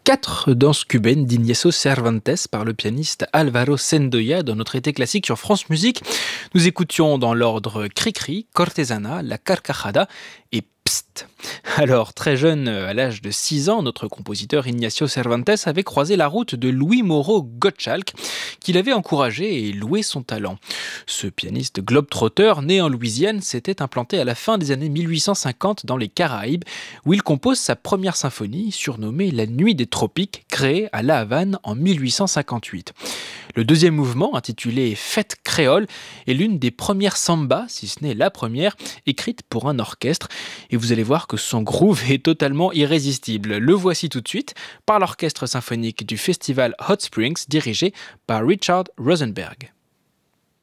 Quatre danses cubaines d'Ignacio Cervantes par le pianiste Alvaro Sendoya dans notre été classique sur France Musique. Nous écoutions dans l'ordre Cri-Cri, Cortesana, La Carcajada et Psst. Alors, très jeune, à l'âge de 6 ans, notre compositeur Ignacio Cervantes avait croisé la route de Louis Moreau Gottschalk, qu'il avait encouragé et loué son talent. Ce pianiste globe-trotteur, né en Louisiane, s'était implanté à la fin des années 1850 dans les Caraïbes, où il compose sa première symphonie, surnommée La Nuit des Tropiques, créée à La Havane en 1858. Le deuxième mouvement, intitulé Fête créole, est l'une des premières sambas, si ce n'est la première, écrite pour un orchestre. Et vous allez voir que son groove est totalement irrésistible. Le voici tout de suite par l'orchestre symphonique du festival Hot Springs, dirigé par Richard Rosenberg.